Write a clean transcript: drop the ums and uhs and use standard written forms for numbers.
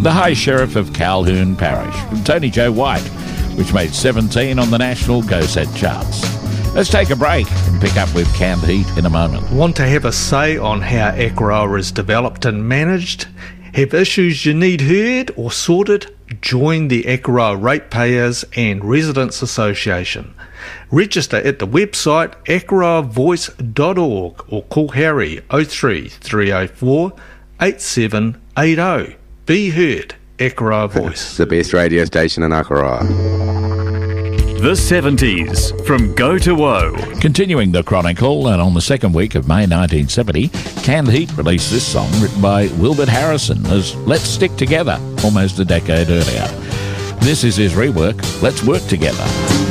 The High Sheriff of Calhoun Parish from Tony Joe White, which made 17 on the national Go Set charts. Let's take a break and pick up with Canned Heat in a moment. Want to have a say on how Akaroa is developed and managed? Have issues you need heard or sorted? Join the Akaroa Ratepayers and Residents Association. Register at the website akaroavoice.org or call Harry 03 304 8780. Be heard, Akaroa Voice. The best radio station in Akaroa. The 70s, from Go to Woe. Continuing the chronicle, and on the second week of May 1970, Canned Heat released this song written by Wilbert Harrison as Let's Stick Together, almost a decade earlier. This is his rework, Let's Work Together.